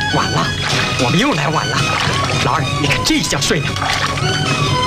晚了，我们又来晚了。老二，你看这一觉睡的。